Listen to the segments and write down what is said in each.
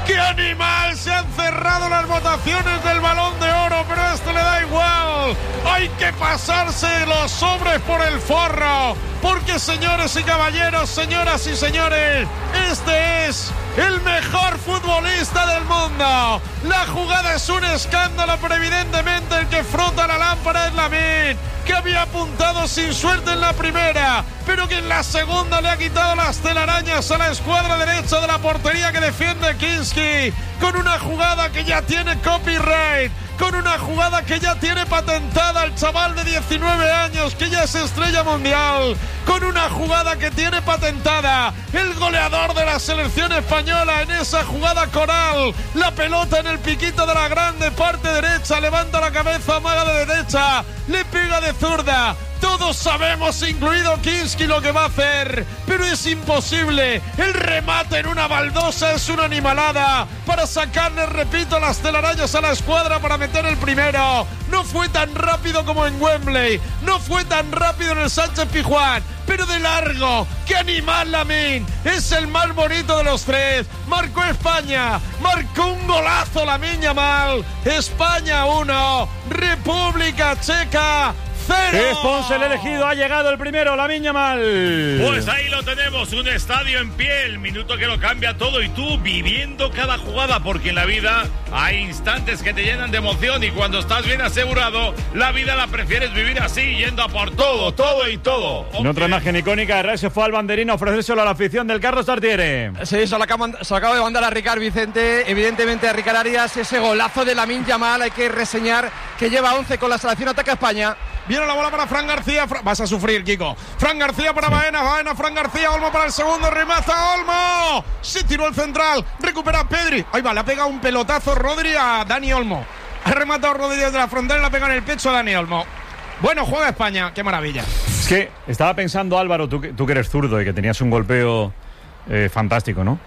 ¡Qué animal! Se han cerrado las votaciones del Balón de Oro, pero a este le da igual. Hay que pasarse los sobres por el forro, porque señores y caballeros, señoras y señores, este es el mejor futbolista del mundo. La jugada es un escándalo, pero evidentemente el que frota la lámpara es Lamine, que había apuntado sin suerte en la primera, pero que en la segunda le ha quitado las telarañas a la escuadra derecha de la portería que defiende Kinski, con una jugada que ya tiene copyright, con una jugada que ya tiene patentada el chaval de 19 años, que ya es estrella mundial, con una jugada que tiene patentada el goleador de la selección española en esa jugada coral. La pelota en el piquito de la grande, parte derecha, levanta la cabeza, amaga de derecha, le pega de zurda. Todos sabemos, incluido Kinski, lo que va a hacer, pero es imposible. El remate en una baldosa es una animalada para sacarle, repito, las telarañas a la escuadra para meter el primero. No fue tan rápido como en Wembley, no fue tan rápido en el Sánchez-Pizjuán, pero de largo. ¡Qué animal Lamine! Es el más bonito de los tres. Marcó España, marcó un golazo Lamine Yamal. España 1, República Checa 0. Es Ponce el elegido, ha llegado el primero, Lamine Yamal. Pues ahí lo tenemos, un estadio en pie, el minuto que lo cambia todo, y tú viviendo cada jugada, porque en la vida hay instantes que te llenan de emoción, y cuando estás bien asegurado, la vida la prefieres vivir así, yendo a por todo, todo y todo. En otra imagen icónica, Herrera se fue al banderín a ofrecérselo a la afición del Carlos Tartiere. Sí, se lo acaba de mandar a Ricard Vicente, evidentemente a Ricard Arias. Ese golazo de Lamine Yamal, hay que reseñar que lleva 11 con la selección, ataca España. Viene la bola para Fran García. Vas a sufrir, Kiko. Fran García para Baena. Fran García. Olmo para el segundo. Remata Olmo. Se tiró el central. Recupera Pedri. Ahí va, le ha pegado un pelotazo Rodri a Dani Olmo. Ha rematado Rodri desde la frontera y le ha pegado en el pecho a Dani Olmo. Bueno, juega España. Qué maravilla. Es que estaba pensando, Álvaro, tú que eres zurdo y que tenías un golpeo fantástico, ¿no?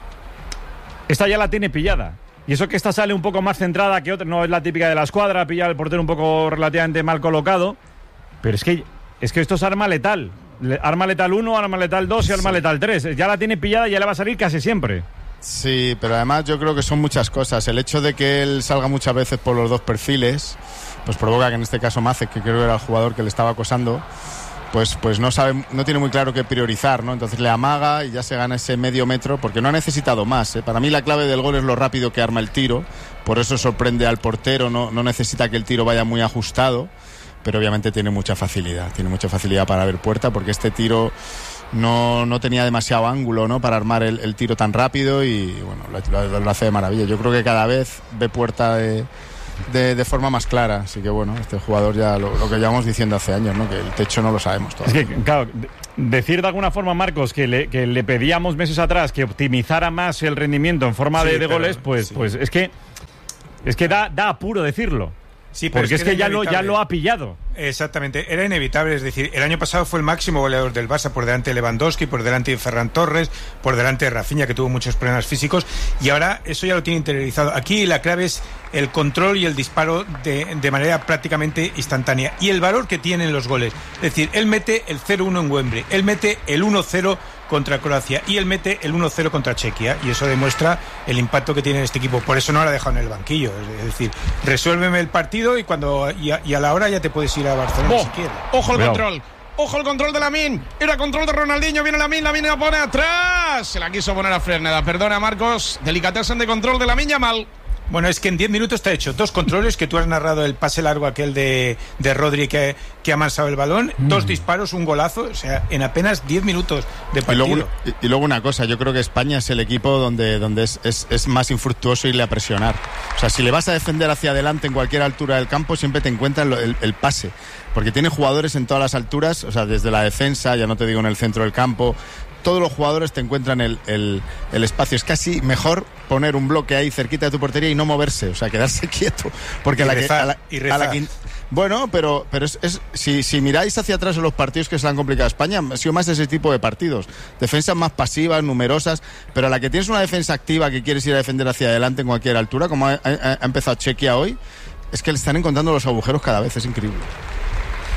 Esta ya la tiene pillada. Y eso que esta sale un poco más centrada que otra, no es la típica de la escuadra, pilla al portero un poco relativamente mal colocado, pero es que esto es arma letal. Arma letal 1, arma letal 2 y arma letal 3. Ya la tiene pillada y ya le va a salir casi siempre. Sí, pero además yo creo que son muchas cosas. El hecho de que él salga muchas veces por los dos perfiles, pues provoca que en este caso Macek, que creo que era el jugador que le estaba acosando, pues no tiene muy claro qué priorizar, ¿no? Entonces le amaga y ya se gana ese medio metro, porque no ha necesitado más, ¿eh? Para mí la clave del gol es lo rápido que arma el tiro, por eso sorprende al portero, no necesita que el tiro vaya muy ajustado, pero obviamente tiene mucha facilidad para ver puerta, porque este tiro no tenía demasiado ángulo, ¿no?, para armar el tiro tan rápido, y bueno, lo hace de maravilla. Yo creo que cada vez ve puerta de forma más clara, así que bueno, este jugador ya lo que llevamos diciendo hace años, ¿no?, que el techo no lo sabemos todavía. Es que, claro, decir de alguna forma, Marcos, que le pedíamos meses atrás que optimizara más el rendimiento en forma de goles, pues es que da apuro decirlo. Sí, pero porque es que ya lo ha pillado. Exactamente, era inevitable. Es decir, el año pasado fue el máximo goleador del Barça, por delante de Lewandowski, por delante de Ferran Torres, por delante de Rafinha, que tuvo muchos problemas físicos, y ahora eso ya lo tiene interiorizado. Aquí la clave es el control y el disparo de manera prácticamente instantánea, y el valor que tienen los goles. Es decir, él mete el 0-1 en Wembley, él mete el 1-0 contra Croacia, y él mete el 1-0 contra Chequia, y eso demuestra el impacto que tiene este equipo. Por eso no lo ha dejado en el banquillo. Es decir, resuélveme el partido y a la hora ya te puedes ir a Barcelona si quieres. Ojo el control. Ojo el control de Lamine. Era control de Ronaldinho. Viene Lamine la pone atrás. Se la quiso poner a Fresneda. Perdona, Marcos. Delicatessen de control de Lamine Yamal. Bueno, es que en 10 minutos te ha hecho 2 controles, que tú has narrado el pase largo aquel de Rodri que ha amansado el balón, 2 disparos, un golazo, o sea, en apenas 10 minutos de partido. Y luego una cosa, yo creo que España es el equipo donde es más infructuoso irle a presionar. O sea, si le vas a defender hacia adelante en cualquier altura del campo, siempre te encuentras el pase, porque tiene jugadores en todas las alturas, o sea, desde la defensa, ya no te digo en el centro del campo, todos los jugadores te encuentran el espacio. Es casi mejor poner un bloque ahí cerquita de tu portería y no moverse, o sea, quedarse quieto, porque bueno, pero si miráis hacia atrás en los partidos que se han complicado a España, ha sido más ese tipo de partidos, defensas más pasivas, numerosas, pero a la que tienes una defensa activa que quieres ir a defender hacia adelante en cualquier altura, como ha empezado Chequia hoy, es que le están encontrando los agujeros cada vez, es increíble.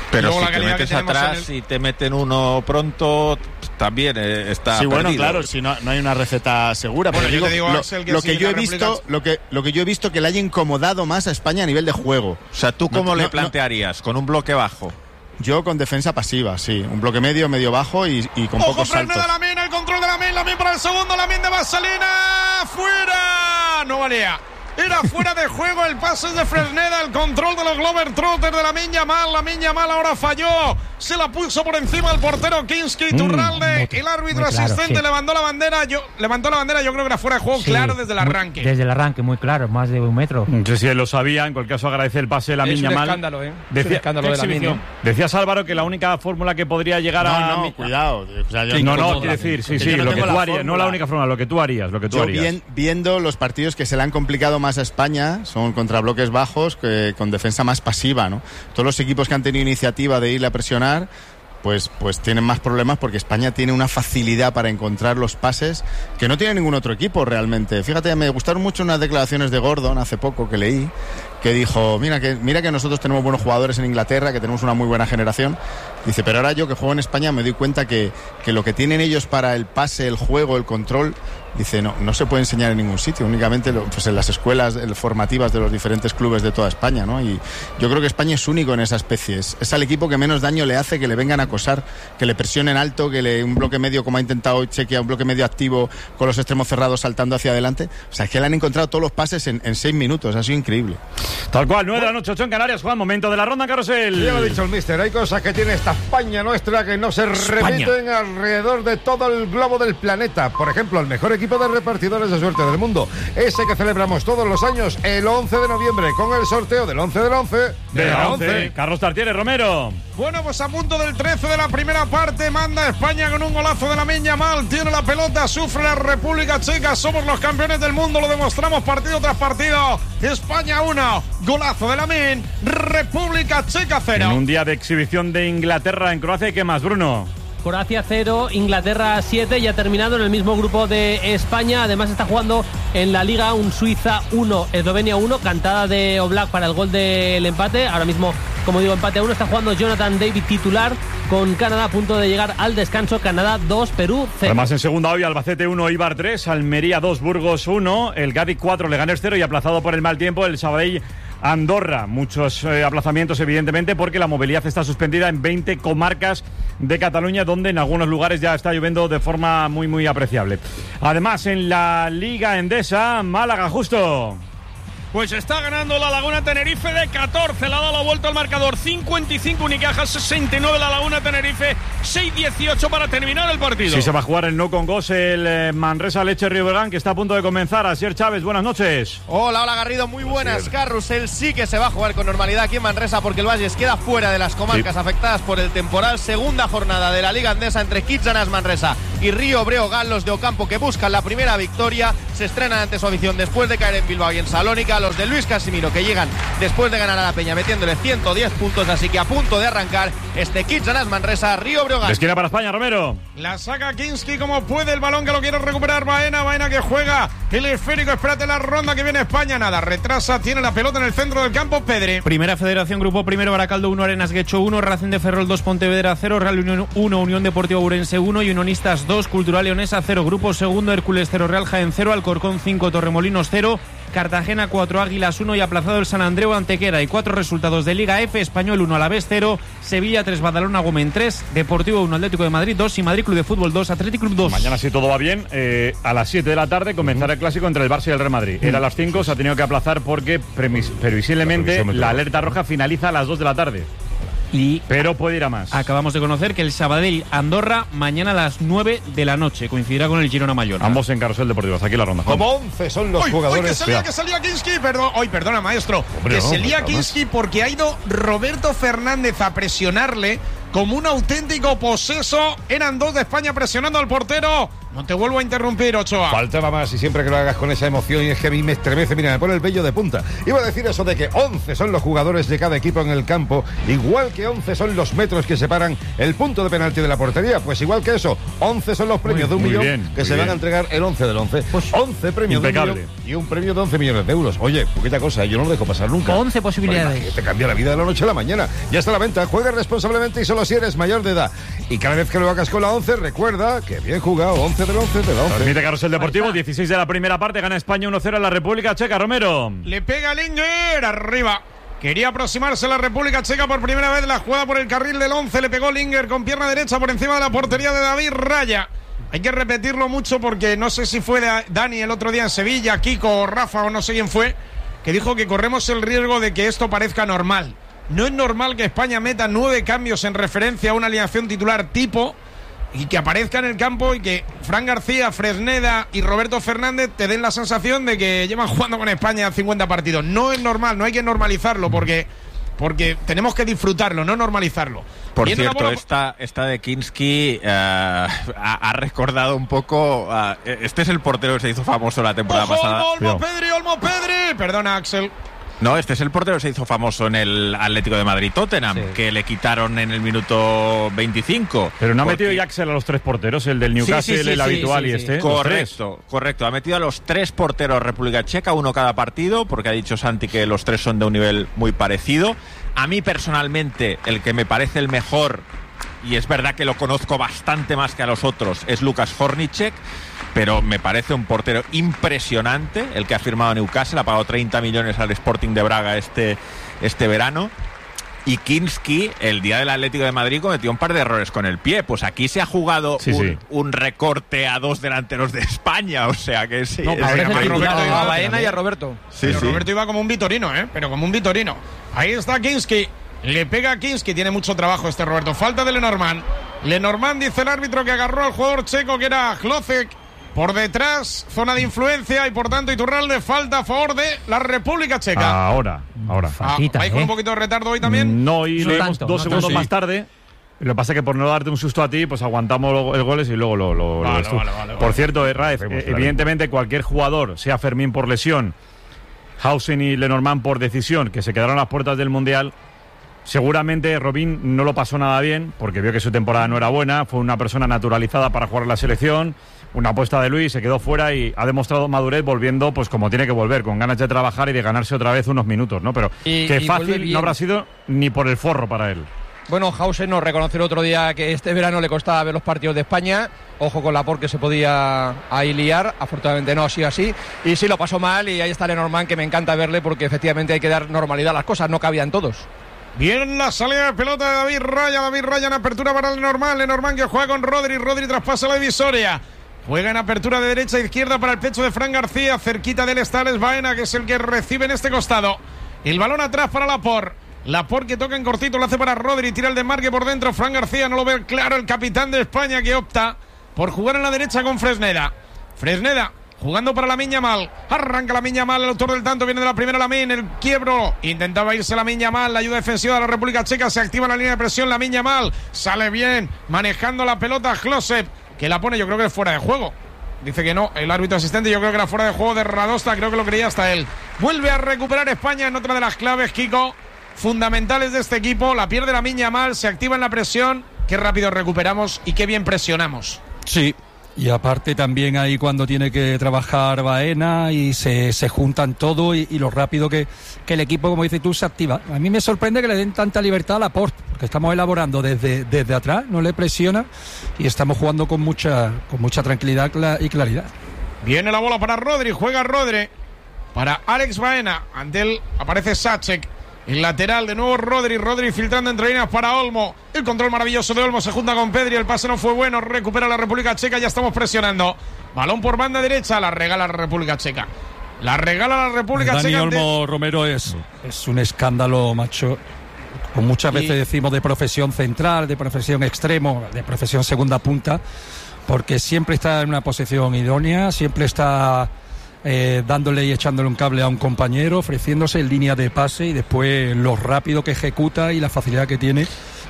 Pero si te metes atrás y te meten uno pronto, también está sí, bueno, perdido. claro, si no hay una receta segura. Bueno, pero yo te digo, Axel, que lo si que yo he la visto, lo que yo he visto que le haya incomodado más a España a nivel de juego. O sea, ¿tú cómo le plantearías? ¿Con un bloque bajo? Yo con defensa pasiva, sí. Un bloque medio bajo y con Ojo, pocos saltos. de Lamine, el control de Lamine para el segundo, Lamine de Vaselina, fuera. No valía. Era fuera de juego el pase de Fresneda, el control de los Globetrotters de Lamine Yamal ahora falló, se la puso por encima el portero Kinski Turralde, el árbitro asistente levantó la bandera, yo creo que era fuera de juego, claro, desde el arranque. Desde el arranque, muy claro, más de 1 metro. No sé si él lo sabía, en cualquier caso agradece el pase de Lamine Yamal. Es un escándalo, es un escándalo de Lamine. Decías, Álvaro, que la única fórmula que podría llegar cuidado. O sea, quiero decir, sí, lo que tú harías, no la única fórmula, lo que tú harías. Viendo los partidos que se le han complicado más a España, son contra bloques bajos, con defensa más pasiva, ¿no? Todos los equipos que han tenido iniciativa de irle a presionar, pues tienen más problemas, porque España tiene una facilidad para encontrar los pases que no tiene ningún otro equipo realmente. Fíjate, me gustaron mucho unas declaraciones de Gordon hace poco que leí, que dijo, mira que nosotros tenemos buenos jugadores en Inglaterra, que tenemos una muy buena generación. Dice, pero ahora yo que juego en España me doy cuenta que lo que tienen ellos para el pase, el juego, el control, dice, no se puede enseñar en ningún sitio, únicamente pues en las escuelas formativas de los diferentes clubes de toda España, ¿no? Y yo creo que España es único en esa especie. Es al equipo que menos daño le hace que le vengan a acosar, que le presionen alto, un bloque medio, como ha intentado Chequia, un bloque medio activo con los extremos cerrados saltando hacia adelante. O sea, es que le han encontrado todos los pases en 6 minutos. Ha sido increíble. Tal cual, 9 de la noche, 8 en Canarias. Juan, momento de la ronda carrusel. Ya lo ha dicho el míster, hay cosas que tiene esta España nuestra que no se repiten alrededor de todo el globo del planeta. Por ejemplo, el mejor equipo de repartidores de suerte del mundo, ese que celebramos todos los años el 11 de noviembre con el sorteo del 11 del 11 de la 11. Carlos Tartiere, Romero. Bueno, pues a punto del 13 de la primera parte, manda España con un golazo de Lamine Yamal, tiene la pelota, sufre la República Checa, somos los campeones del mundo, lo demostramos partido tras partido. España 1, golazo de Lamine, República Checa 0. En un día de exhibición de Inglaterra en Croacia, ¿qué más, Bruno? Croacia 0, Inglaterra 7, y ha terminado en el mismo grupo de España. Además está jugando en la Liga un Suiza 1, Eslovenia 1, cantada de Oblak para el gol del empate. Ahora mismo, como digo, empate a 1. Está jugando Jonathan David titular con Canadá a punto de llegar al descanso. Canadá 2, Perú 0. Además en segunda hoy Albacete 1, Eibar 3, Almería 2, Burgos 1, el Cádiz 4, Leganés 0 y aplazado por el mal tiempo el Sabadell Andorra. Muchos aplazamientos, evidentemente, porque la movilidad está suspendida en 20 comarcas de Cataluña, donde en algunos lugares ya está lloviendo de forma muy, muy apreciable. Además, en la Liga Endesa, Málaga, Justo. Pues está ganando la Laguna Tenerife de 14, le ha dado la vuelta al marcador, 55 Unicaja, 69 la Laguna Tenerife, 6-18 para terminar el partido. Sí, se va a jugar el no con Gos, el Manresa Leche Riobregán, que está a punto de comenzar. Asier Chávez, buenas noches. Hola Garrido, muy buenas. Carrusel sí que se va a jugar con normalidad aquí en Manresa, porque el Valles queda fuera de las comarcas afectadas por el temporal. Segunda jornada de la Liga Endesa entre Kitsanas Manresa y Río Breogán, los de Ocampo, que buscan la primera victoria. Se estrenan ante su afición después de caer en Bilbao y en Salónica. Los de Luis Casimiro, que llegan después de ganar a la Peña metiéndole 110 puntos, así que a punto de arrancar este Kitsanas Manresa Río Breogán. Esquina para España, Romero. La saca Kinski como puede, el balón que lo quiere recuperar Baena que juega el esférico, espérate la ronda que viene España, nada, retrasa, tiene la pelota en el centro del campo, Pedri. Primera Federación, Grupo Primero, Baracaldo 1, Arenas Guecho 1, Racing de Ferrol 2, Pontevedra 0, Real Unión 1, Unión Deportiva Ourense 1 y Unionistas 2, Cultural Leonesa 0. Grupo Segundo, Hércules 0, Real Jaén 0, Alcorcón 5, Torremolinos 0, Cartagena 4, Águilas 1 y aplazado el San Andreu Antequera. Y 4 resultados de Liga F: Español 1, Alavés 0, Sevilla 3, Badalona Gómez 3, Deportivo 1, Atlético de Madrid 2 y Madrid Club de Fútbol 2, Atlético Club 2. Mañana, si todo va bien, a las 7 de la tarde comenzará el clásico entre el Barça y el Real Madrid. Era a las 5, se ha tenido que aplazar porque previsiblemente la alerta roja finaliza a las 2 de la tarde. Pero puede ir a más. Acabamos de conocer que el Sabadell Andorra mañana a las 9 de la noche coincidirá con el Girona Mallorca. Ambos en Carrusel Deportivo. Hasta aquí la ronda. Como 11 son los jugadores. Que salía Kinski, perdona maestro. Hombre, que salía Kinski porque ha ido Roberto Fernández a presionarle como un auténtico poseso. Eran 2 de España presionando al portero No te vuelvo a interrumpir, Ochoa. Faltaba más, y siempre que lo hagas con esa emoción, y es que a mí me estremece, mira, me pone el vello de punta. Iba a decir eso de que 11 son los jugadores de cada equipo en el campo, igual que 11 son los metros que separan el punto de penalti de la portería. Pues igual que eso, 11 son los premios de 1 millón que se van a entregar el 11 del 11. Pues 11 premios impecable. de 1 millón y un premio de 11 millones de euros. Oye, poquita cosa, yo no lo dejo pasar nunca. 11 posibilidades. Pues te cambia la vida de la noche a la mañana. Ya está a la venta, juega responsablemente y solo si eres mayor de edad. Y cada vez que lo hagas con la 11, recuerda que bien jugado, 11 del 11 del 11. Permite Carrusel Deportivo, 16 de la primera parte, gana España 1-0 en la República Checa. Romero. Le pega Linger arriba. Quería aproximarse a la República Checa por primera vez, la jugada por el carril del 11, le pegó Linger con pierna derecha por encima de la portería de David Raya. Hay que repetirlo mucho porque no sé si fue Dani el otro día en Sevilla, Kiko o Rafa o no sé quién fue, que dijo que corremos el riesgo de que esto parezca normal. No es normal que España meta 9 cambios en referencia a una alineación titular tipo y que aparezca en el campo y que Fran García, Fresneda y Roberto Fernández te den la sensación de que llevan jugando con España 50 partidos. No es normal, no hay que normalizarlo porque tenemos que disfrutarlo, no normalizarlo. Por cierto, esta de Kinski ha recordado un poco... este es el portero que se hizo famoso la temporada pasada. Olmo Pedri, perdona Axel. No, este es el portero que se hizo famoso en el Atlético de Madrid-Tottenham, que le quitaron en el minuto 25. Pero no ha metido Jaxel a los 3 porteros, el del Newcastle, el habitual y este. Correcto. Ha metido a los 3 porteros República Checa, uno cada partido, porque ha dicho Santi que los 3 son de un nivel muy parecido. A mí personalmente, el que me parece el mejor, y es verdad que lo conozco bastante más que a los otros, es Lukas Hornicek, pero me parece un portero impresionante, el que ha firmado Newcastle, ha pagado 30 millones al Sporting de Braga este verano. Y Kinski, el día del Atlético de Madrid, cometió un par de errores con el pie. Pues aquí se ha jugado un recorte a 2 delanteros de España, o sea que sí. No, a Baena y a Roberto. Roberto iba como un vitorino, pero como un vitorino. Ahí está Kinski. Le pega a Kinski, tiene mucho trabajo este Roberto. Falta de Lenormand. Lenormand, dice el árbitro, que agarró al jugador checo que era Hlocek. Por detrás, zona de influencia y por tanto Iturralde, falta a favor de la República Checa. Ahora. ¿Vais con un poquito de retardo hoy también? No, y lo vimos 2 segundos más tarde. Lo que pasa es que por no darte un susto a ti, pues aguantamos el goles y luego Vale. Por cierto, Raef, evidentemente cualquier jugador, sea Fermín por lesión, Hausen y Lenormand por decisión, que se quedaron a las puertas del Mundial, seguramente Robin no lo pasó nada bien, porque vio que su temporada no era buena, fue una persona naturalizada para jugar en la selección. Una apuesta de Luis, se quedó fuera y ha demostrado madurez volviendo pues como tiene que volver, con ganas de trabajar y de ganarse otra vez unos minutos, ¿no? Pero que fácil no habrá sido ni por el forro para él. Bueno, Hausen nos reconoció el otro día que este verano le costaba ver los partidos de España. Ojo con Laporte, que se podía ahí liar. Afortunadamente no ha sido así. Y sí lo pasó mal, y ahí está Lenormand, que me encanta verle porque efectivamente hay que dar normalidad a las cosas, no cabían todos. Bien la salida de pelota de David Raya en apertura para Lenormand que juega con Rodri traspasa la divisoria. Juega en apertura de derecha a izquierda para el pecho de Fran García. Cerquita del Stales Baena, que es el que recibe en este costado. El balón atrás para Laporte. Laporte que toca en cortito, lo hace para Rodri. Tira el desmarque por dentro. Fran García no lo ve claro. El capitán de España, que opta por jugar en la derecha con Fresneda. Fresneda jugando para Lamine Yamal. Arranca Lamine Yamal, el autor del tanto viene de la primera Lamine. El quiebro. Intentaba irse Lamine Yamal. La ayuda defensiva de la República Checa. Se activa la línea de presión. Lamine Yamal sale bien manejando la pelota. Hlocek, que la pone, yo creo que es fuera de juego. Dice que no, el árbitro asistente, yo creo que era fuera de juego de Radosta, creo que lo creía hasta él. Vuelve a recuperar España en otra de las claves, Kiko, fundamentales de este equipo. La pierde Lamine Yamal, se activa en la presión. Qué rápido recuperamos y qué bien presionamos. Sí, y aparte también ahí cuando tiene que trabajar Baena y se juntan todo y lo rápido que el equipo, como dices tú, se activa. A mí me sorprende que le den tanta libertad a Laporte, porque estamos elaborando desde atrás, no le presiona y estamos jugando con mucha tranquilidad y claridad. Viene la bola para Rodri, juega Rodri para Alex Baena, ante él aparece Sacek. El lateral, de nuevo Rodri filtrando entre líneas para Olmo. El control maravilloso de Olmo, se junta con Pedri. El pase no fue bueno, recupera la República Checa. Ya estamos presionando. Balón por banda derecha, la regala la República Checa. Dani Olmo, Romero, es un escándalo, macho. Como muchas veces decimos, de profesión central, de profesión extremo, de profesión segunda punta, porque siempre está en una posición idónea, siempre está dándole y echándole un cable a un compañero, ofreciéndose en línea de pase, y después lo rápido que ejecuta y la facilidad que tiene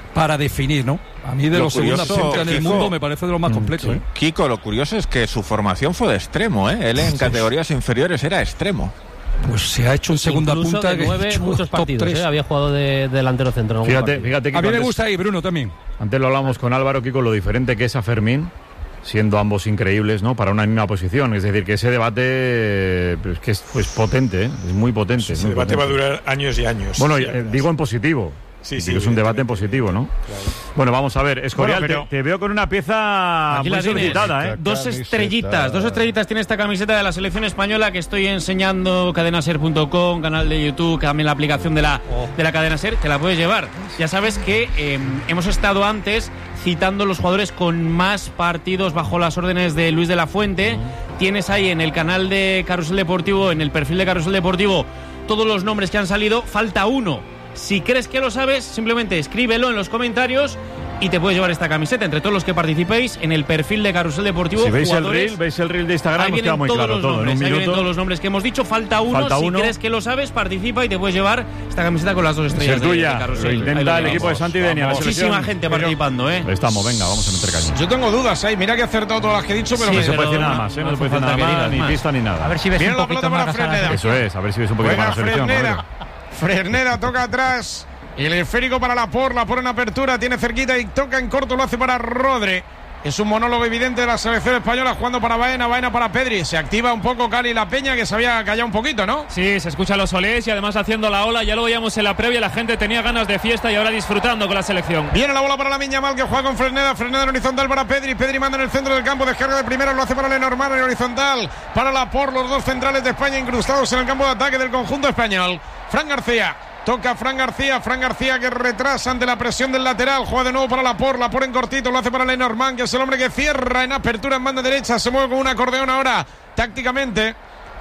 para definir, ¿no? A mí de Lo los segunda curioso, punta en el Kiko, mundo me parece de los más completos. Sí. Kiko, lo curioso es que su formación fue de extremo, ¿eh? Él en categorías inferiores era extremo. Pues se ha hecho en segunda Incluso punta. de 9 muchos partidos, había jugado de delantero centro. Fíjate, Kiko, a mí me gusta ahí, Bruno, también. Antes lo hablamos con Álvaro, Kiko, lo diferente que es a Fermín, siendo ambos increíbles, ¿no? Para una misma posición. Es decir, que ese debate que es pues potente, ¿eh? Es muy potente. Ese muy debate potente. va a durar años y años. Bueno, Sí, digo en positivo. Sí, Digo, es un debate en positivo, ¿no? Claro. Bueno, vamos a ver. Escorial, Bueno, pero- te veo con una pieza Aquí muy la tienes. solicitada, ¿eh? Dos estrellitas tiene esta camiseta de la selección española que estoy enseñando, cadenaser.com, canal de YouTube, también la aplicación de la cadena Ser, te la puedes llevar. Ya sabes que hemos estado antes citando los jugadores con más partidos bajo las órdenes de Luis de la Fuente. Tienes ahí en el canal de Carrusel Deportivo, en el perfil de Carrusel Deportivo, todos los nombres que han salido. Falta uno. Si crees que lo sabes, simplemente escríbelo en los comentarios y te puedes llevar esta camiseta. Entre todos los que participéis en el perfil de Carrusel Deportivo, Si veis jugadores, el reel de Instagram, ahí nos queda vienen muy todos claro los todo. En nombres, un ahí vienen minuto. todos los nombres que hemos dicho. Falta uno. Falta si uno. crees que lo sabes, participa y te puedes llevar esta camiseta con las 2 estrellas Ser de tuya. Carrusel. Lo Ahí intenta el tenemos. equipo de Santi Denia. La Muchísima selección. gente participando, ¿eh? Estamos, venga, vamos a meter caña. Yo tengo dudas, mira que he acertado todas las que he dicho, pero Sí, me no se puede decir nada más, ¿eh? No se puede decir nada más, ni pista ni nada. A ver si ves Viene un la poquito pelota para más a la Fresneda. Eso es, a ver si ves un poquito Buena más la selección. Fresneda. Rodrigo. Fresneda toca atrás. El esférico para Laporte en apertura, tiene cerquita y toca en corto, lo hace para Rodri. Es un monólogo evidente de la selección española jugando para Baena para Pedri. Se activa un poco Cali La Peña, que se había callado un poquito, ¿no? Sí, se escucha los olés y además haciendo la ola. Ya lo veíamos en la previa, la gente tenía ganas de fiesta y ahora disfrutando con la selección. Viene la bola para Lamine Yamal, que juega con Fresneda. Fresneda en horizontal para Pedri. Pedri manda en el centro del campo, descarga de primera, lo hace para Lenormand en horizontal. Para Laporte, los dos centrales de España incrustados en el campo de ataque del conjunto español. Fran García. Toca Fran García que retrasa ante la presión del lateral, juega de nuevo para Laporte en cortito, lo hace para Lenormand, que es el hombre que cierra en apertura en banda derecha, se mueve con un acordeón ahora, tácticamente,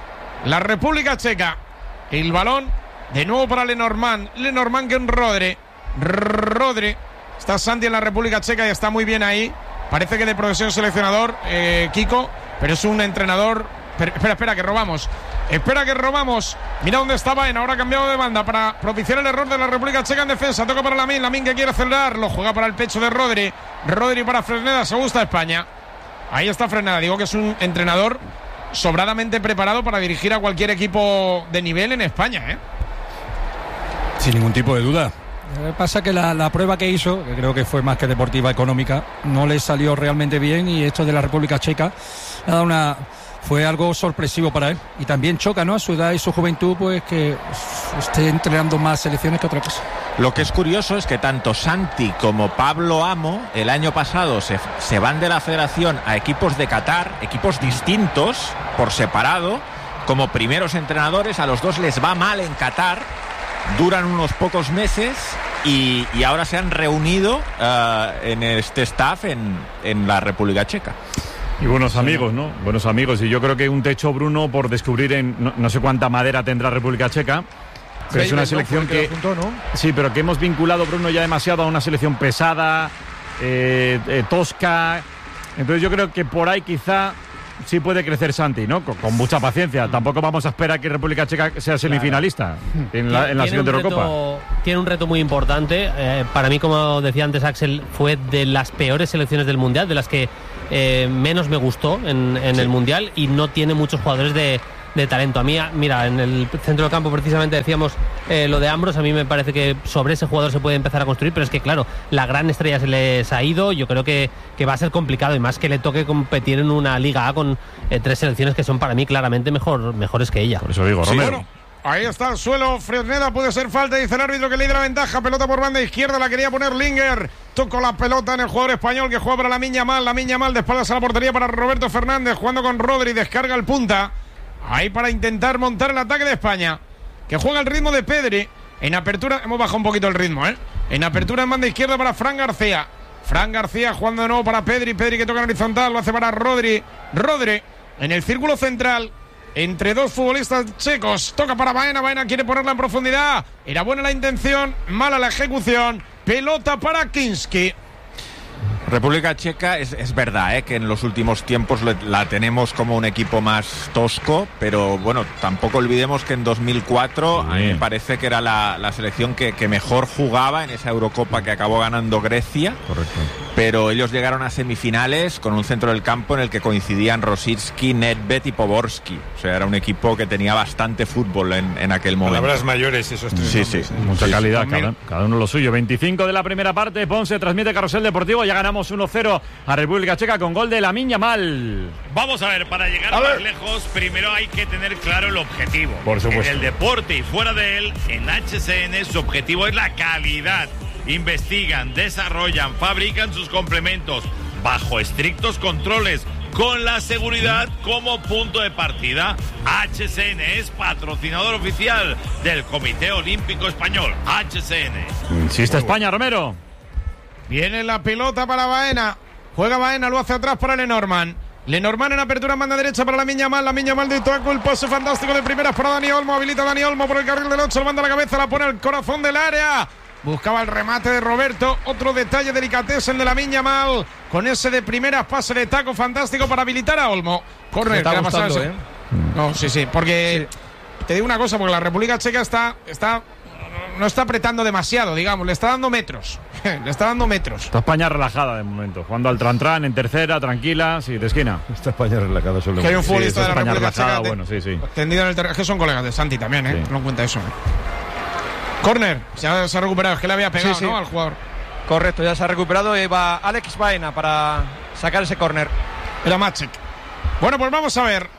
la República Checa, el balón, de nuevo para Lenormand que en Rodri, está Santi en la República Checa y está muy bien ahí, parece que de profesión seleccionador, Kiko, pero es un entrenador. Espera, que robamos. Mira dónde está Baena. Ahora ha cambiado de banda para propiciar el error de la República Checa en defensa. Toca para Lamine que quiere acelerar. Lo juega para el pecho de Rodri. Rodri para Fresneda. Se gusta España. Ahí está Fresneda. Digo que es un entrenador sobradamente preparado para dirigir a cualquier equipo de nivel en España, ¿eh? Sin ningún tipo de duda. Lo que pasa es que la prueba que hizo, que creo que fue más que deportiva, económica, no le salió realmente bien y esto de la República Checa ha dado fue algo sorpresivo para él. Y también choca, ¿no? A su edad y su juventud, pues que esté entrenando más selecciones que otra cosa. Lo que es curioso es que tanto Santi como Pablo Amo el año pasado se van de la federación a equipos de Qatar, equipos distintos, por separado, como primeros entrenadores. A los dos les va mal en Qatar, duran unos pocos meses y ahora se han reunido en este staff en la República Checa. Y buenos amigos, ¿no? Buenos amigos. Y yo creo que un techo, Bruno, por descubrir no sé cuánta madera tendrá República Checa. Pero es una selección que... Sí, pero que hemos vinculado, Bruno, ya demasiado a una selección pesada, tosca. Entonces yo creo que por ahí quizá sí puede crecer Santi, ¿no? Con mucha paciencia. Tampoco vamos a esperar que República Checa sea semifinalista en la siguiente Eurocopa. Tiene un reto muy importante. Para mí, como decía antes Axel, fue de las peores selecciones del Mundial, de las que menos me gustó en el Mundial, y no tiene muchos jugadores de talento. A mí, mira, en el centro del campo precisamente decíamos lo de Ambros. A mí me parece que sobre ese jugador se puede empezar a construir, pero es que claro, la gran estrella se les ha ido. Yo creo que va a ser complicado, y más que le toque competir en una Liga A con 3 selecciones que son para mí claramente mejores que ella. Por eso digo, Romero. Bueno, ahí está el suelo, Fresneda, puede ser falta, dice el árbitro que le da la ventaja. Pelota por banda izquierda, la quería poner Linger. Tocó la pelota en el jugador español que juega para Lamine Yamal de espaldas a la portería para Roberto Fernández, jugando con Rodri, descarga el punta. Ahí para intentar montar el ataque de España, que juega el ritmo de Pedri. En apertura, hemos bajado un poquito el ritmo, En apertura en banda izquierda para Fran García jugando de nuevo para Pedri que toca en horizontal, lo hace para Rodri en el círculo central entre dos futbolistas checos, toca para Baena quiere ponerla en profundidad, era buena la intención, mala la ejecución, pelota para Kinski. República Checa es verdad, que en los últimos tiempos la tenemos como un equipo más tosco, pero bueno, tampoco olvidemos que en 2004 a mí me parece que era la selección que mejor jugaba en esa Eurocopa que acabó ganando Grecia. Correcto. Pero ellos llegaron a semifinales con un centro del campo en el que coincidían Rosicki, Nedved y Poborski. O sea, era un equipo que tenía bastante fútbol en aquel momento. Palabras mayores esos tres nombres. Sí. Mucha calidad, cada uno lo suyo. 25 de la primera parte, Ponce transmite Carrusel Deportivo, ya ganamos 1-0 a República Checa con gol de Lamine Yamal. Vamos a ver, para llegar más lejos, primero hay que tener claro el objetivo. Por supuesto. En el deporte y fuera de él, en HCN su objetivo es la calidad. Investigan, desarrollan, fabrican sus complementos bajo estrictos controles, con la seguridad como punto de partida. HCN es patrocinador oficial del Comité Olímpico Español. HCN. Insiste España, Romero. Viene la pelota para Baena. Juega Baena, lo hace atrás para Lenormand. Lenormand en apertura, manda derecha para Lamine Yamal de Ituacu, el pase fantástico de primeras para Dani Olmo. Habilita Dani Olmo por el carril del 8, lo manda a la cabeza, la pone al corazón del área. Buscaba el remate de Roberto. Otro detalle delicatessen de Lamine Yamal. Con ese de primeras, pase de taco fantástico para habilitar a Olmo. Corner, está gustando, No, sí, porque te digo una cosa, porque la República Checa no está apretando demasiado, digamos, le está dando metros. Está España relajada de momento, jugando al tran en tercera, tranquila, de esquina. Está España relajada solo. Que hay un futbolista de la España República relajada, Checa bueno, sí. tendido en el terreno. Es que son colegas de Santi también, no en cuenta eso. Corner, se ha recuperado, es que le había pegado, ¿no? Al jugador. Correcto, ya se ha recuperado y va Alex Baena para sacar ese córner. Era Maciek. Bueno, pues vamos a ver.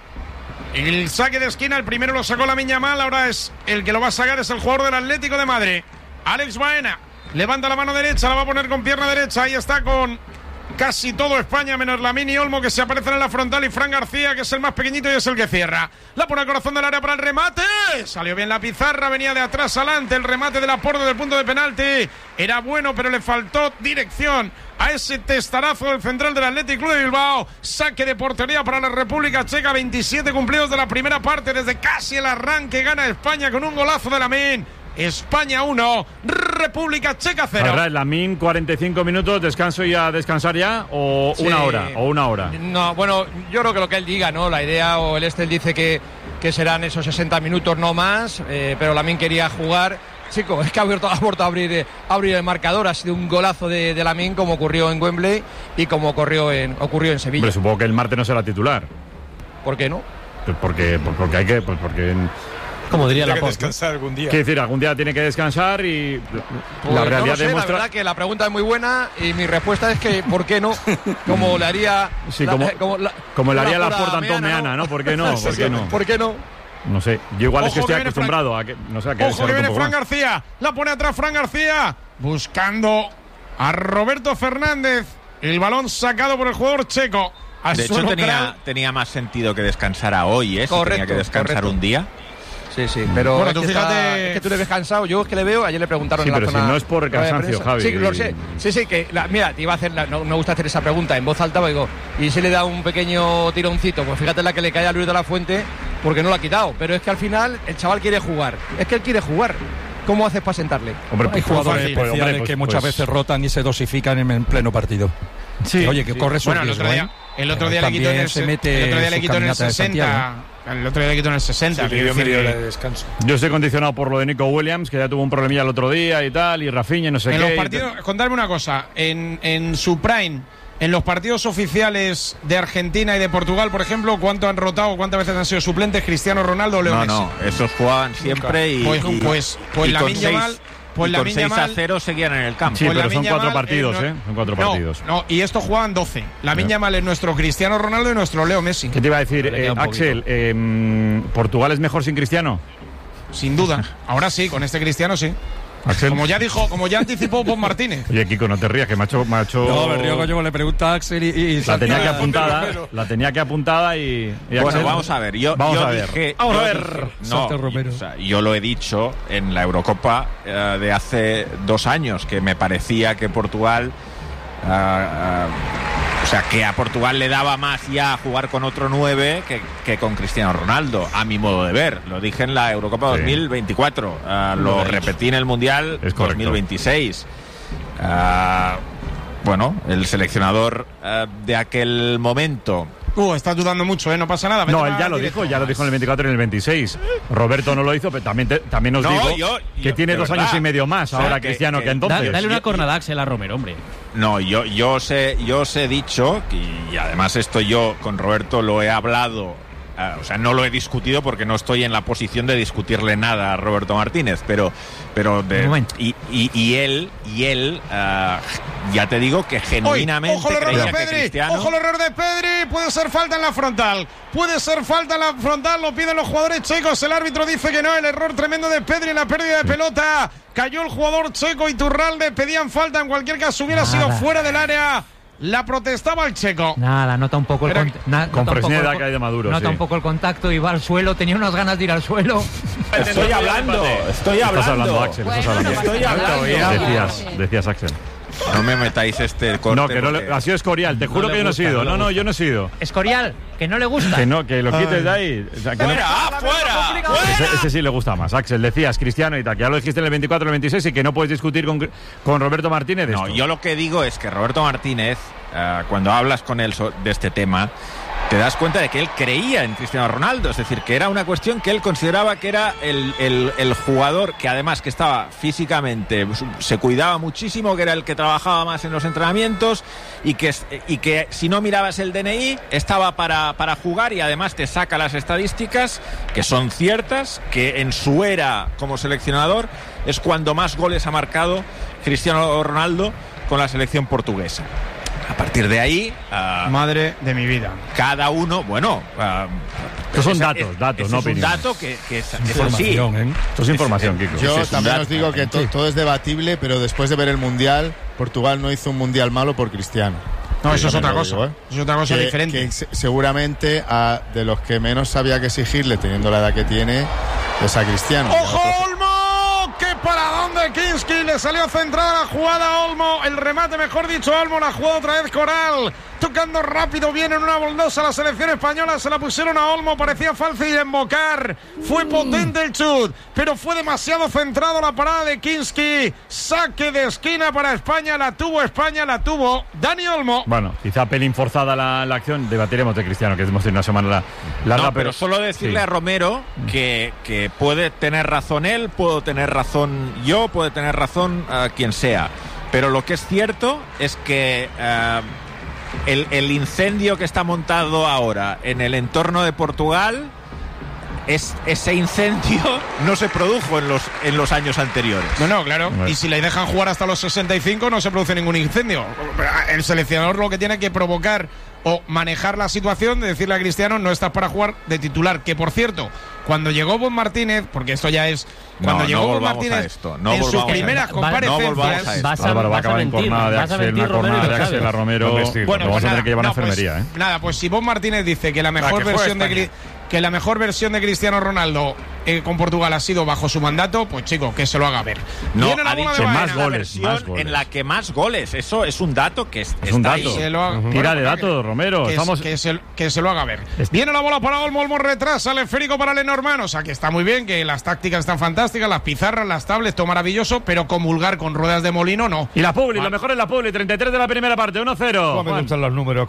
El saque de esquina, el primero lo sacó Lamine Yamal, ahora es el que lo va a sacar, es el jugador del Atlético de Madrid. Alex Baena levanta la mano derecha, la va a poner con pierna derecha, ahí está con casi todo España, menos Lamine y Olmo, que se aparecen en la frontal, y Fran García, que es el más pequeñito y es el que cierra. La pone al corazón del área para el remate. Salió bien la pizarra, venía de atrás adelante. El remate del Laporte del punto de penalti era bueno, pero le faltó dirección a ese testarazo del central del Athletic Club de Bilbao. Saque de portería para la República Checa. 27 cumplidos de la primera parte. Desde casi el arranque gana España con un golazo de Lamine. España 1, República Checa 0. Lamine, 45 minutos, descanso y a descansar ya, o una hora. No, bueno, yo creo que lo que él diga, ¿no? La idea, o él dice que serán esos 60 minutos, no más, pero Lamine quería jugar. Chico, es que ha vuelto a abrir el marcador. Ha sido un golazo de Lamine, como ocurrió en Wembley y como ocurrió en Sevilla. Hombre, supongo que el martes no será titular. ¿Por qué no? Porque hay que... porque como diría la descansar algún día. Quiere decir, algún día tiene que descansar y la realidad no lo sé, demuestra... La verdad que la pregunta es muy buena y mi respuesta es que ¿por qué no? Como le haría... Sí, como le haría la Porta Antón Meana, ¿no? ¿Por qué no? ¿Por qué no? ¿Por qué no? No sé, yo igual es que estoy acostumbrado a que... No sé, a que Ojo que viene Fran García, la pone atrás Fran García, buscando a Roberto Fernández. El balón sacado por el jugador checo. De hecho, tenía más sentido que descansara hoy, ¿eh? Correcto, tenía que descansar un día. Sí, pero bueno, tú fíjate... es que tú le ves cansado. Yo es que le veo, ayer le preguntaron en la zona... zona... si no es por cansancio, Javi. Sí, lo sé. Sí, que... mira, te iba a hacer... No me gusta hacer esa pregunta en voz alta, pero digo, y si le da un pequeño tironcito, pues fíjate la que le cae a Luis de la Fuente, porque no lo ha quitado. Pero es que al final el chaval quiere jugar. Es que él quiere jugar. ¿Cómo haces para sentarle? Hombre, hay jugadores especiales que muchas veces rotan y se dosifican en pleno partido. Sí. Oye, que corre su riesgo, el otro día le quitó en el 60. El otro día le quitó en el 60. De descanso. Yo estoy condicionado por lo de Nico Williams, que ya tuvo un problemilla el otro día y tal, y Rafinha, no sé qué. En los partidos, contadme una cosa, en su prime, en los partidos oficiales de Argentina y de Portugal, por ejemplo, ¿cuánto han rotado, cuántas veces han sido suplentes Cristiano Ronaldo o Leo Messi? No, esos jugaban siempre pues Lamine Yamal... Pues y con 6-0 seguían en el campo. Sí, pero son 4 partidos, Son 4 partidos. No, y estos juegan 12. Lamine Yamal es nuestro Cristiano Ronaldo y nuestro Leo Messi. ¿Qué te iba a decir, Axel? ¿Portugal es mejor sin Cristiano? Sin duda. Ahora sí, con este Cristiano sí. Axel. Como ya anticipó Pon Martínez. Oye, Kiko, no te rías, que me ha hecho... No, me río, coño, le pregunta a Axel y la tenía que apuntada y bueno, Axel, vamos a ver. Yo dije, yo lo he dicho en la Eurocopa de hace 2 años, que me parecía que Portugal... o sea, que a Portugal le daba más ya jugar con otro 9 que con Cristiano Ronaldo, a mi modo de ver. Lo dije en la Eurocopa 2024, lo repetí en el Mundial 2026. bueno, el seleccionador de aquel momento. Estás dudando mucho, no pasa nada. No, él ya lo dijo en el 24 y en el 26. Roberto no lo hizo, pero también os digo que tiene 2 años y medio más ahora Cristiano que entonces. Dale una cornada Axel a Romero, hombre. No, yo os he dicho, y además esto yo con Roberto lo he hablado, o sea, no lo he discutido porque no estoy en la posición de discutirle nada a Roberto Martínez, pero y él ya te digo que genuinamente ojo el error creía de Pedri, que Cristiano... Ojo el error de Pedri, puede ser falta en la frontal, lo piden los jugadores checos, el árbitro dice que no, el error tremendo de Pedri en la pérdida de pelota, cayó el jugador checo Iturralde, pedían falta, en cualquier caso hubiera sido fuera del área. La protestaba el checo. Nada, nota un poco el con presión de edad que hay de Maduro. Nota un poco el contacto y va al suelo. Tenía unas ganas de ir al suelo. Estoy hablando. Estás hablando, Axel. Decías, Axel. No me metáis este corte. No, que no ha sido Escorial. Te juro que yo no he sido. No, yo no he sido. Escorial, que no le gusta. Que lo quites de ahí. O sea, ¡Fuera! Ese sí le gusta más. Axel, decías Cristiano y tal, que ya lo dijiste en el 24 y el 26 y que no puedes discutir con Roberto Martínez de esto. No, yo lo que digo es que Roberto Martínez, cuando hablas con él de este tema, te das cuenta de que él creía en Cristiano Ronaldo, es decir, que era una cuestión que él consideraba que era el jugador que además que estaba físicamente, se cuidaba muchísimo, que era el que trabajaba más en los entrenamientos y que si no mirabas el DNI estaba para jugar y además te saca las estadísticas que son ciertas, que en su era como seleccionador es cuando más goles ha marcado Cristiano Ronaldo con la selección portuguesa. A partir de ahí... madre de mi vida. Cada uno, estos son datos, no opinión. Es un dato que es así. Esto es información, Kiko. Yo también os digo que todo es debatible, pero después de ver el Mundial, Portugal no hizo un Mundial malo por Cristiano. No, eso es otra cosa. Es otra cosa diferente. Que seguramente de los que menos había que exigirle, teniendo la edad que tiene, es a Cristiano. ¡Ojo, Olmo! ¡Qué paradón de Kinski! Le salió centrada la jugada a Olmo. El remate, mejor dicho, Olmo. La jugada otra vez Coral. Tocando rápido, viene en una boldosa la selección española. Se la pusieron a Olmo. Parecía fácil de embocar. Fue potente el chut, pero fue demasiado centrado la parada de Kinski. Saque de esquina para España. La tuvo Dani Olmo. Bueno, quizá pelín forzada la acción. Debatiremos de Cristiano, que hemos tenido una semana larga. No, pero solo decirle a Romero que puede tener razón él, puedo tener razón yo, puede tener razón quien sea. Pero lo que es cierto es que el incendio que está montado ahora en el entorno de Portugal, ese incendio no se produjo en los años anteriores. No, claro. Y si le dejan jugar hasta los 65 no se produce ningún incendio. El seleccionador lo que tiene que provocar o manejar la situación de decirle a Cristiano no estás para jugar de titular. Que por cierto, cuando llegó Bob Martínez, porque esto ya es... Cuando llegó Bob Martínez en sus primeras comparecencias... Vas a acabar en jornada de Axel, una jornada de Axel a Romero. Bueno, vamos a tener que llevar a enfermería. Nada, pues si Bob Martínez dice que la mejor versión de Cristiano Ronaldo con Portugal ha sido bajo su mandato, pues chico, que se lo haga ver. No, ha dicho más goles. En la que más goles. Eso es un dato que es un dato. Tira de datos, Romero. Que se lo haga ver. Viene la bola para Olmo. Olmo retrasa el esférico para Lenormand. O sea, que está muy bien, que las tácticas están fantásticas, las pizarras, las tablets, todo maravilloso, pero comulgar con ruedas de molino, no. Y la Publi, lo mejor es la Publi. 33 de la primera parte, 1-0. ¿Cómo me gustan los números?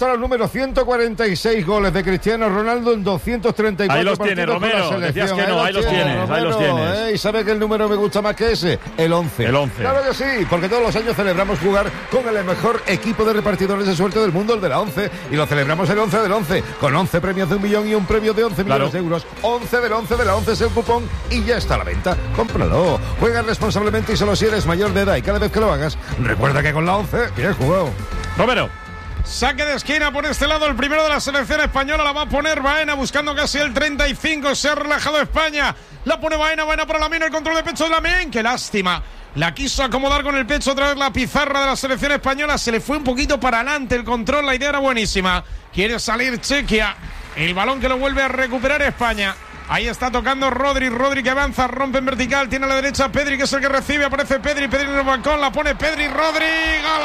146 goles de Cristiano Ronaldo en 234 ahí los tiene, Romero. Decías que no, ahí los tienes. ¿Y sabe que el número me gusta más que ese? El 11. El 11. Claro que sí, porque todos los años celebramos jugar con el mejor equipo de repartidores de suerte del mundo, el de la 11. Y lo celebramos el 11 del 11, con 11 premios de 1 millón y un premio de 11 millones de euros. 11 del 11 de la 11 es el cupón y ya está a la venta. Cómpralo. Juega responsablemente y solo si eres mayor de edad. Y cada vez que lo hagas, recuerda que con la 11, bien jugado. Romero. Saque de esquina por este lado, el primero de la selección española, la va a poner Baena buscando casi el 35, se ha relajado España, la pone Baena para Lamine, el control de pecho de Lamine, qué lástima, la quiso acomodar con el pecho otra vez la pizarra de la selección española, se le fue un poquito para adelante el control, la idea era buenísima, quiere salir Chequia, el balón que lo vuelve a recuperar España. Ahí está tocando Rodri que avanza, rompe en vertical, tiene a la derecha Pedri, que es el que recibe, aparece Pedri en el balcón, la pone Pedri, Rodri, gol.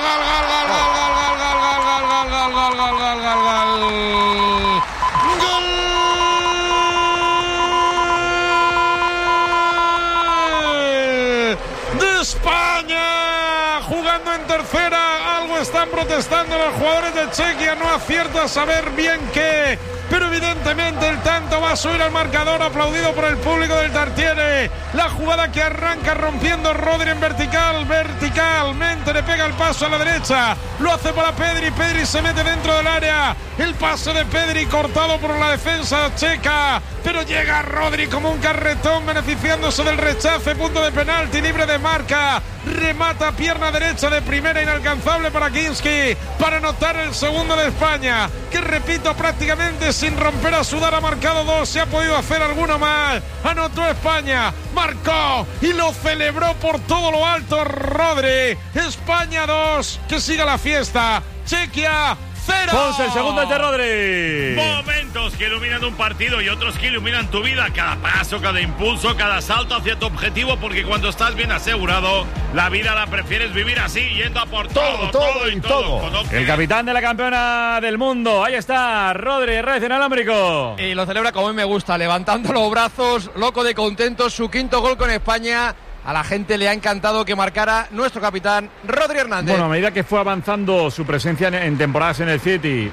De España, jugando en tercera, algo están protestando los jugadores de Chequia, no acierta a saber bien qué. Pero evidentemente el tanto va a subir al marcador, aplaudido por el público del Tartiere. La jugada que arranca rompiendo Rodri en verticalmente le pega el paso a la derecha, lo hace para Pedri, Pedri se mete dentro del área, el pase de Pedri cortado por la defensa checa, pero llega Rodri como un carretón beneficiándose del rechace, punto de penalti, libre de marca, remata pierna derecha de primera, inalcanzable para Kinski, para anotar el segundo de España, que repito, prácticamente sin romper a sudar ha marcado 2, se ha podido hacer alguno más, anotó España, marcó y lo celebró por todo lo alto Rodri. España 2, que siga la fiesta, Chequia 0. Ponce, el segundo es de Rodri. Momentos que iluminan un partido y otros que iluminan tu vida. Cada paso, cada impulso, cada salto hacia tu objetivo, porque cuando estás bien asegurado, la vida la prefieres vivir así, yendo a por todo y todo. El capitán de la campeona del mundo, ahí está, Rodri, Reyes inalámbrico. Y lo celebra como a mí me gusta, levantando los brazos, loco de contento, su quinto gol con España. A la gente le ha encantado que marcara nuestro capitán Rodri Hernández. Bueno, a medida que fue avanzando su presencia en temporadas en el City,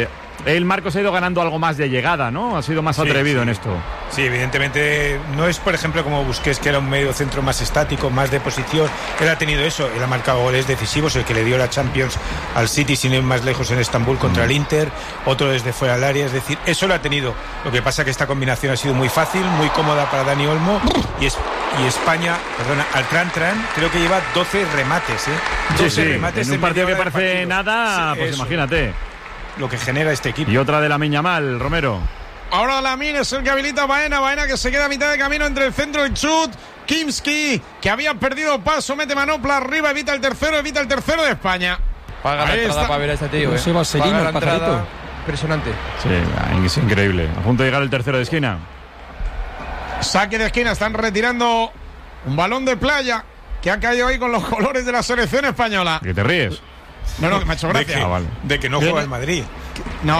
Marcos ha ido ganando algo más de llegada, ¿no? Ha sido más atrevido en esto. Sí, evidentemente no es, por ejemplo, como Busquets, que era un medio centro más estático, más de posición. Él ha tenido eso, él ha marcado goles decisivos, el que le dio la Champions al City sin ir más lejos en Estambul contra el Inter, otro desde fuera del área, es decir, eso lo ha tenido. Lo que pasa es que esta combinación ha sido muy fácil, muy cómoda para Dani Olmo y España, al Tran, creo que lleva 12 remates, 12 remates en un partido que parece nada, pues eso. Imagínate lo que genera este equipo. Y otra de Lamine Yamal, Romero. Ahora Lamine es el que habilita a Baena que se queda a mitad de camino entre el centro y el chut. Kinski, que había perdido paso, mete manopla arriba, evita el tercero de España. Paga la entrada para ver a este tío, Ese vaselino, el pajarito. Impresionante. Sí, es increíble. A punto de llegar el tercero de esquina. Saque de esquina, están retirando un balón de playa que ha caído ahí con los colores de la selección española. ¿Qué te ríes? No, que me ha hecho gracia. De que no juega el Madrid. No,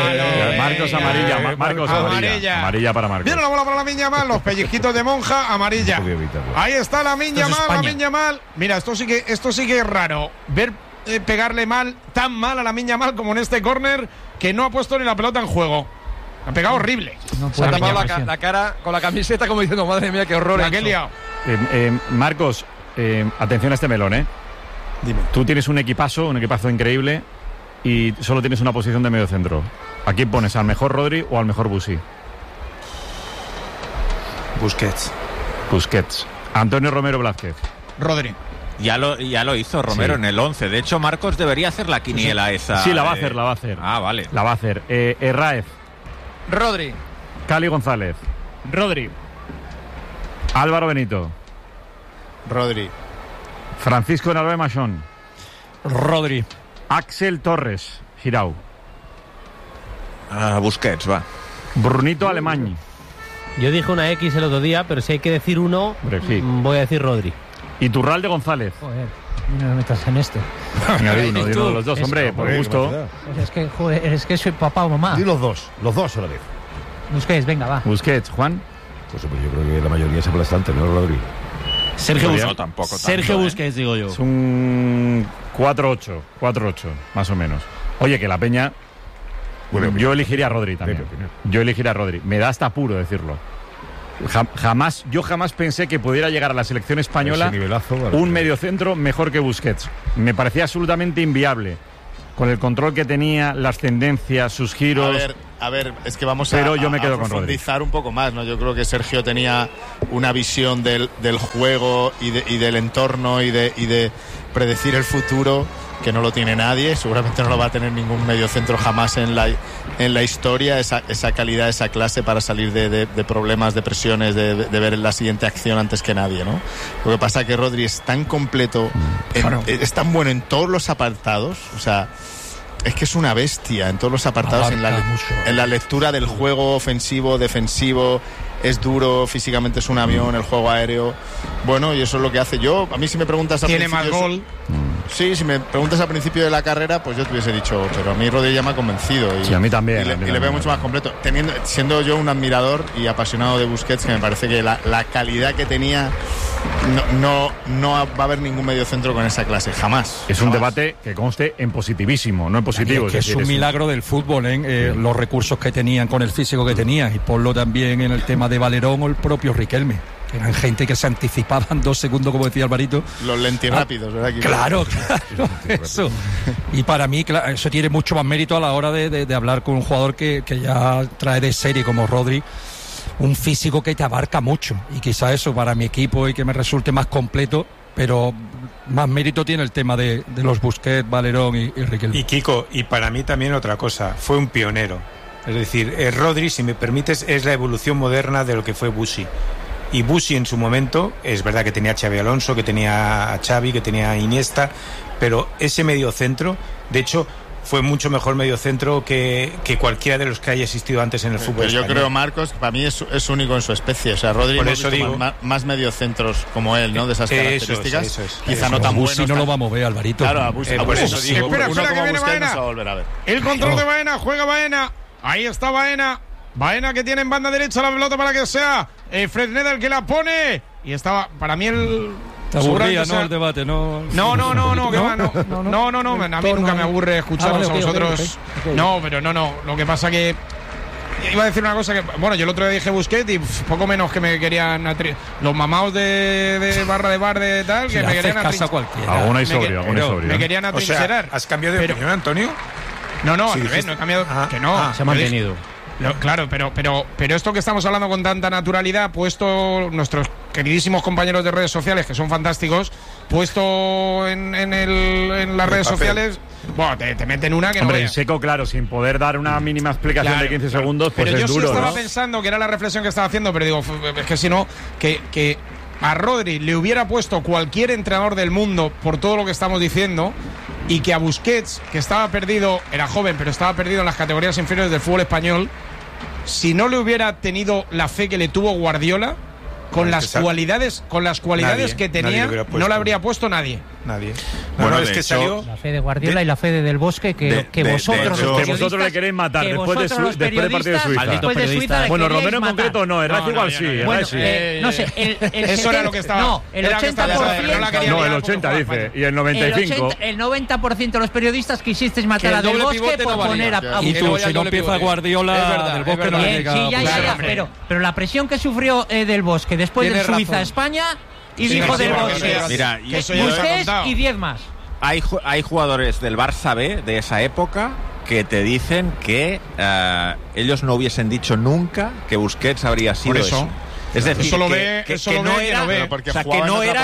Marcos amarilla, Marcos amarilla para Marcos. Viene la bola para Lamine Yamal, los pellizquitos de monja, amarilla. Ahí está Lamine Yamal. Mira, esto sí que es raro. Ver pegarle tan mal a Lamine Yamal como en este córner, que no ha puesto ni la pelota en juego. Ha pegado horrible. Se ha tapado la cara con la camiseta como diciendo, madre mía, qué horror. ¿Qué liado? Marcos, atención a este melón, Dime. Tú tienes un equipazo increíble y solo tienes una posición de medio centro. ¿A quién pones? ¿Al mejor Rodri o al mejor Busi? Busquets. Antonio Romero Blázquez. Rodri. Ya lo hizo Romero en el 11. De hecho, Marcos debería hacer la quiniela esa. Sí, la va a hacer. Ah, vale. La va a hacer. Herráez. Rodri. Cali González. Rodri. Álvaro Benito. Rodri. Francisco Nalbe Machón. Rodri. Axel Torres. Girau. Busquets, va. Brunito Alemany. Yo dije una X el otro día, pero si hay que decir uno, voy a decir Rodri. Iturralde González. Joder, no me metas en esto. Venga, di uno de los dos, hombre, por gusto. Pues es que soy papá o mamá. Di los dos a la vez. Busquets, venga, va. Busquets, Juan. Pues yo creo que la mayoría es aplastante, ¿no, Rodri? Sergio Busquets. No, tampoco Sergio tanto, Busquets, digo yo. Es un 4-8, más o menos. Oye, que la Peña... yo elegiría a Rodri también. Me da hasta apuro decirlo. Yo jamás pensé que pudiera llegar a la selección española un mediocentro mejor que Busquets. Me parecía absolutamente inviable. Con el control que tenía, la ascendencia, sus giros... A ver, es que vamos Pero yo me quedo con profundizar un poco más, ¿no? Yo creo que Sergio tenía una visión del juego y del entorno y de predecir el futuro que no lo tiene nadie, seguramente no lo va a tener ningún mediocentro jamás en la historia, esa calidad, esa clase para salir de problemas, de presiones, de ver la siguiente acción antes que nadie, ¿no? Lo que pasa es que Rodri es tan completo, es tan bueno en todos los apartados, o sea... Es que es una bestia en todos los apartados, en la lectura del juego ofensivo, defensivo, es duro, físicamente es un avión, el juego aéreo. Bueno, y eso es lo que hace. A mí si me preguntas... Tiene más gol. Sí, si me preguntas al principio de la carrera, pues yo te hubiese dicho, pero a mí Rodri ya me ha convencido. Sí, a mí también. Y le veo mucho más completo. Siendo yo un admirador y apasionado de Busquets, que me parece que la calidad que tenía no va a haber ningún mediocentro con esa clase, jamás. Es un debate que conste en positivísimo, no en positivo. Es un milagro del fútbol, los recursos que tenían con el físico que tenían, y ponlo también en el tema de Valerón o el propio Riquelme. Eran gente que se anticipaban 2 segundos, como decía Alvarito. Los lentirrápidos, ¿verdad? Claro, eso. Y para mí, claro, eso tiene mucho más mérito a la hora de hablar con un jugador que ya trae de serie como Rodri, un físico que te abarca mucho. Y quizá eso para mi equipo y que me resulte más completo, pero más mérito tiene el tema de los Busquets, Valerón y Riquelme. Y Kiko, y para mí también otra cosa, fue un pionero. Es decir, Rodri, si me permites, es la evolución moderna de lo que fue Busi. Y Busi en su momento, es verdad que tenía a Xabi Alonso, que tenía a Xavi, que tenía a Iniesta, pero ese mediocentro, de hecho, fue mucho mejor mediocentro que cualquiera de los que haya existido antes en el fútbol español. Yo creo, Marcos, para mí es único en su especie. O sea, Rodri, por eso digo, más mediocentros como él, ¿no? De esas características. Eso es. Quizá no tan buenos. Busi no lo va a mover, Alvarito. Claro, a Busi. Por eso digo. Espera, que viene Baena. El control de Baena, juega Baena. Ahí está Baena. Baena que tiene en banda derecha la pelota para que sea Fresneda el que la pone. Y estaba, para mí el... Te aburría, ¿no? El debate, no. No, a mí nunca me aburre escucharos a vosotros. Okay. No, pero no. Lo que pasa que iba a decir una cosa que, bueno, yo el otro día dije Busquets y poco menos que me querían los mamaos de barra de bar de tal, que me querían alguna sobrio. Me querían atrincherar. ¿Has cambiado de opinión, Antonio? No, al revés, no he cambiado. Que no. Se ha mantenido. Claro, pero esto que estamos hablando con tanta naturalidad, puesto nuestros queridísimos compañeros de redes sociales, que son fantásticos, puesto en las redes sociales, bueno, te meten una que hombre, no. En seco, claro, sin poder dar una mínima explicación de 15 segundos, pues pero es duro. Yo sí estaba ¿no? pensando que era la reflexión que estaba haciendo, pero digo, es que si no, que a Rodri le hubiera puesto cualquier entrenador del mundo por todo lo que estamos diciendo, y que a Busquets, que estaba perdido, era joven, pero estaba perdido en las categorías inferiores del fútbol español, si no le hubiera tenido la fe que le tuvo Guardiola, con las cualidades que tenía, no le habría puesto nadie. Bueno, es que salió la fe de Guardiola y la fe de Del Bosque que vosotros le queréis matar después del partido de Suiza. Bueno, Romero en concreto no, el Racing igual sí. No sé, eso era lo que estaba. No, el 80%. No, el 80 dice, y el 95. El 90% de los periodistas quisisteis matar a Del Bosque por poner a y tú, si no empieza Guardiola, Del Bosque no le llega. Sí, ya, pero la presión que sufrió Del Bosque después de Suiza-España, y dijo Del Bosque, mira, Busquets y 10 más. Hay jugadores del Barça B de esa época que te dicen que ellos no hubiesen dicho nunca que Busquets habría sido eso. Es decir, que no era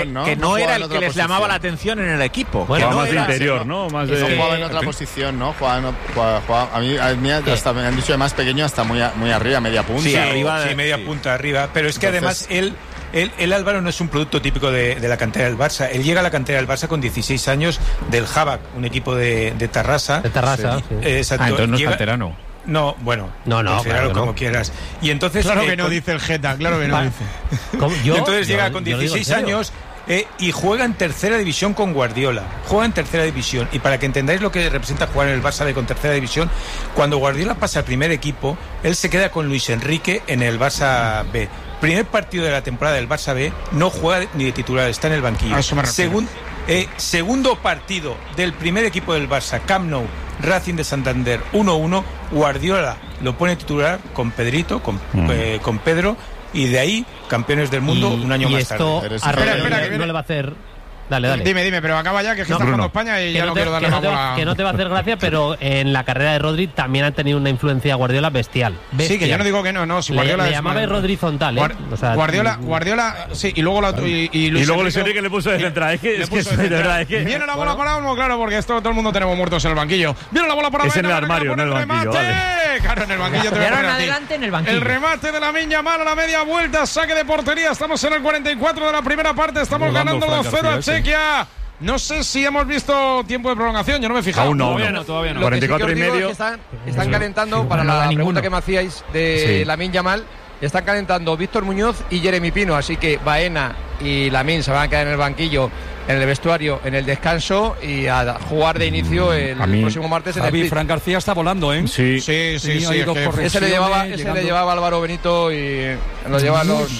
el que les llamaba la atención en el equipo. Bueno, más de interior, ¿no? Más de... Jugaba en otra posición, ¿no? Jugaba, a mí hasta me han dicho de más pequeño hasta muy arriba, media punta. Sí, media punta arriba. Pero es que además él Álvaro no es un producto típico de la cantera del Barça. Él llega a la cantera del Barça con 16 años del Habak, un equipo de Tarrasa. De Tarrasa, sí. Exacto. Entonces no es canterano. No, bueno, claro, como quieras. Y entonces claro que no dice el Geta, claro que no dice. Y entonces llega con 16 años y juega en tercera división con Guardiola. Juega en tercera división. Y para que entendáis lo que representa jugar en el Barça B con tercera división, cuando Guardiola pasa al primer equipo, él se queda con Luis Enrique en el Barça B. Primer partido de la temporada del Barça B, no juega ni de titular, está en el banquillo. A eso me refiero. Segundo partido del primer equipo del Barça, Camp Nou, Racing de Santander 1-1, Guardiola lo pone titular con Pedrito, con Pedro, y de ahí campeones del mundo un año más tarde. Espera, que no le va a hacer. Dale. Dime, pero acaba ya, que está jugando España y ya no quiero darle más bola. Que no te va a hacer gracia, pero en la carrera de Rodri también ha tenido una influencia Guardiola bestial. Sí, que yo no digo que no. Si Guardiola le llamaba Rodri Zontal, ¿eh? O sea, Guardiola, sí, y luego Luis Enrique le puso de central. Es que viene la bola para Olmo, claro, porque esto todo el mundo tenemos muertos en el banquillo. Viene la bola para Olmo. Es en el armario, no en el banquillo. Claro, en el banquillo te voy a poner adelante en el banquillo. El remate de Lamine Yamal a la media vuelta, saque de portería. Estamos en el 44 de la primera parte, estamos ganando 2-0 a Chequia. No sé si hemos visto tiempo de prolongación, yo no me he fijado. Todavía no. 44 y medio. Están calentando, para la pregunta que me hacíais de Lamine Yamal, están calentando Víctor Muñoz y Jeremy Pino, así que Baena y Lamine se van a quedar en el banquillo, en el vestuario, en el descanso, y a jugar de inicio el próximo martes en el Fran García está volando, ¿eh? Sí. Ese le llevaba Álvaro Benito y lo lleva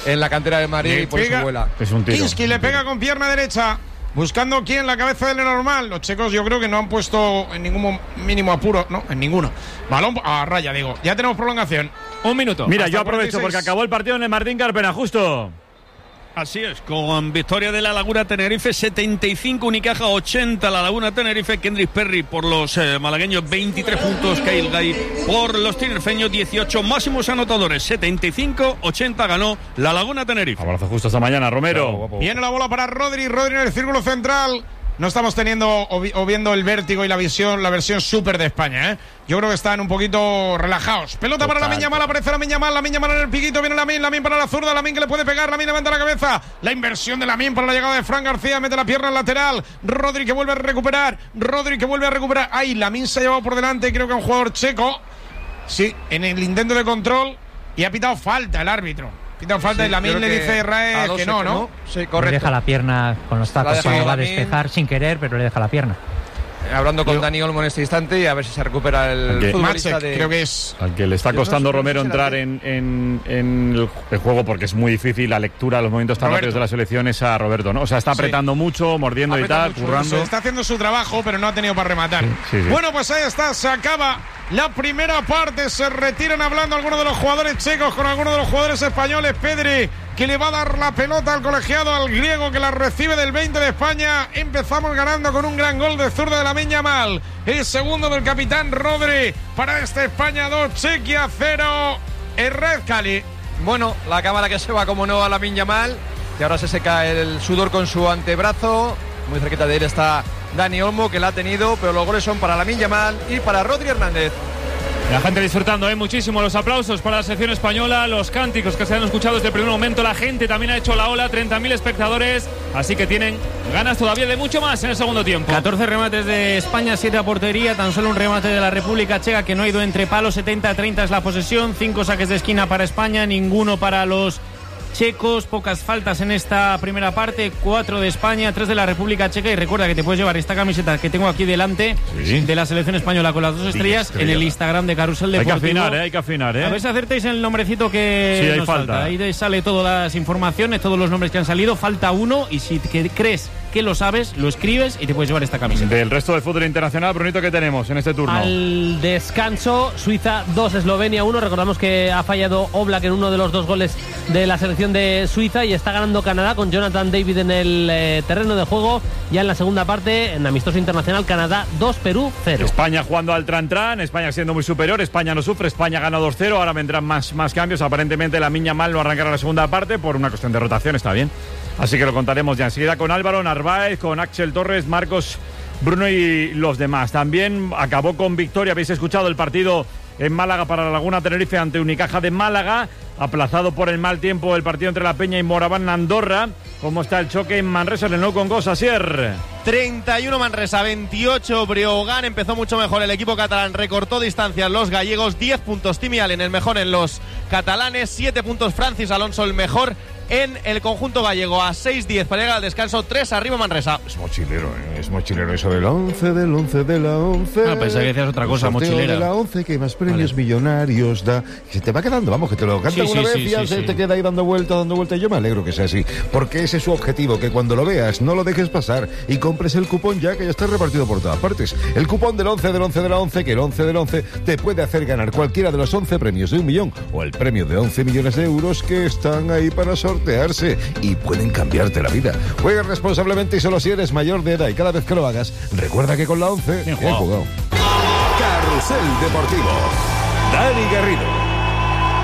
en la cantera de Madrid y por eso vuela. Es un tiro. Kinski le pega con pierna derecha. Buscando quién, la cabeza del Lenormand. Los checos yo creo que no han puesto en ningún mínimo apuro. No, en ninguno. Balón a raya, digo. Ya tenemos prolongación. 1 minuto. Mira, yo aprovecho 46. porque acabó el partido en el Martín Carpena, justo. Así es, con victoria de la Laguna Tenerife 75, Unicaja 80, la Laguna Tenerife, Kendrick Perry por los malagueños 23 puntos, Kyle Gay por los tinerfeños 18, máximos anotadores 75-80 ganó la Laguna Tenerife. Abrazo justo esta mañana, Romero. Viene la bola para Rodri en el círculo central. No estamos teniendo o viendo el vértigo y la versión súper de España, ¿eh? Yo creo que están un poquito relajados. Pelota para Lamine Yamal, aparece Lamine Yamal en el piquito, viene Lamine para la zurda, Lamine que le puede pegar, Lamine levanta la cabeza. La inversión de Lamine para la llegada de Fran García, mete la pierna en lateral. Rodri que vuelve a recuperar. Ay, Lamine se ha llevado por delante, creo que un jugador checo. Sí, en el intento de control y ha pitado falta el árbitro. Pitado falta y Lamine le dice a Israel que no. Sí, correcto. Le deja la pierna con los tacos cuando va a despejar sin querer, pero le deja la pierna. Hablando con Dani Olmo en este instante y a ver si se recupera el futbolista de... Creo que es... Al que le está costando Romero entrar en el juego porque es muy difícil la lectura, los movimientos tan rápidos de la selección es a Roberto, ¿no? O sea, está apretando mucho, mordiendo y tal, currando. Está haciendo su trabajo, pero no ha tenido para rematar. Sí. Bueno, pues ahí está, se acaba la primera parte, se retiran hablando algunos de los jugadores checos con algunos de los jugadores españoles. Pedri, que le va a dar la pelota al colegiado, al griego, que la recibe del 20 de España. Empezamos ganando con un gran gol de zurda de Lamine Yamal. El segundo del capitán Rodri para esta España 2, Chequia 0. Red Cali. Bueno, la cámara que se va como no a Lamine Yamal, que ahora se seca el sudor con su antebrazo. Muy cerquita de él está Dani Olmo, que la ha tenido, pero los goles son para Lamine Yamal y para Rodri Hernández. La gente disfrutando, muchísimo. Los aplausos para la selección española, los cánticos que se han escuchado desde el primer momento. La gente también ha hecho la ola, 30.000 espectadores, así que tienen ganas todavía de mucho más en el segundo tiempo. 14 remates de España, 7 a portería, tan solo un remate de la República Checa que no ha ido entre palos. 70-30 es la posesión, 5 saques de esquina para España, ninguno para los checos, pocas faltas en esta primera parte, 4 de España, 3 de la República Checa. Y recuerda que te puedes llevar esta camiseta que tengo aquí delante de la selección española con las 2 estrellas en el Instagram de Carrusel Deportivo. Hay que afinar, ¿eh? A ver si acertáis el nombrecito que nos falta. Ahí sale todas las informaciones, todos los nombres que han salido. Falta uno y si crees que lo sabes, lo escribes y te puedes llevar esta camiseta. Del resto del fútbol internacional, Brunito, ¿qué tenemos en este turno? Al descanso, Suiza 2, Eslovenia 1. Recordamos que ha fallado Oblak en uno de los 2 goles de la selección de Suiza y está ganando Canadá con Jonathan David en el terreno de juego. Ya en la segunda parte, en amistoso internacional, Canadá 2, Perú 0. España jugando al tran-tran, España siendo muy superior, España no sufre, España gana 2-0, ahora vendrán más cambios. Aparentemente Lamine Yamal no arrancará la segunda parte por una cuestión de rotación, está bien. Así que lo contaremos ya enseguida con Álvaro Narváez, con Axel Torres, Marcos, Bruno y los demás. También acabó con victoria, habéis escuchado el partido en Málaga para la Laguna Tenerife ante Unicaja de Málaga, aplazado por el mal tiempo el partido entre La Peña y Moraván Andorra. ¿Cómo está el choque en Manresa en el Nou Congost, Asier? 31 Manresa, 28 Breogán. Empezó mucho mejor el equipo catalán, recortó distancias los gallegos, 10 puntos Timi Allen, el mejor en los catalanes, 7 puntos Francis Alonso, el mejor en el conjunto gallego, a 6-10 para llegar al descanso, 3 arriba Manresa. Es mochilero eso del 11 de la 11. Ah, pensé que decías otra cosa, mochilera. De la 11 que más premios millonarios da. Se te va quedando, vamos, que te lo canta una vez y ya se te queda ahí dando vuelta. Yo me alegro que sea así, porque ese es su objetivo, que cuando lo veas no lo dejes pasar y compres el cupón ya, que ya está repartido por todas partes. El cupón del 11 del 11 de la 11, que el 11 del 11 te puede hacer ganar cualquiera de los 11 premios de 1 millón o el premio de 11 millones de euros que están ahí para sortearse y pueden cambiarte la vida. Juega responsablemente y solo si eres mayor de edad, y cada vez que lo hagas, recuerda que con la 11 he jugado. Carrusel Deportivo. Dani Garrido.